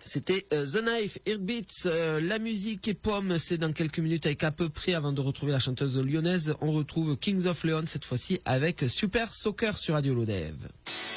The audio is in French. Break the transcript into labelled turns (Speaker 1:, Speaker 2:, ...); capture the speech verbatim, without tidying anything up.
Speaker 1: C'était euh, The Knife, Heartbeats, euh, la musique et pomme, c'est dans quelques minutes avec à peu près, avant de retrouver la chanteuse lyonnaise, on retrouve Kings of Leon cette fois-ci avec Super Soccer sur Radio Lodève.